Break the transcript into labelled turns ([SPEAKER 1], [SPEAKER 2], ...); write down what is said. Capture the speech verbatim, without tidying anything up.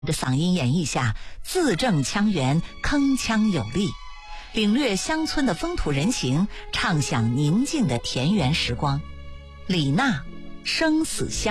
[SPEAKER 1] 的嗓音演绎下，字正腔圆，铿锵有力，领略乡村的风土人情，畅享宁静的田园时光。李娜，生死相